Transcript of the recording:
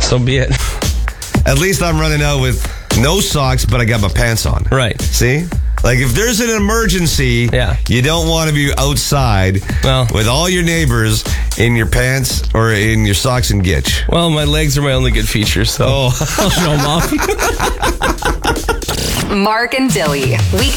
So be it. At least I'm running out with no socks, but I got my pants on. Right. See? Like, if there's an emergency, you don't want to be outside with all your neighbors in your pants or in your socks and gitch. Well, my legs are my only good features, so I'll show them off. Mark and Billy, weekday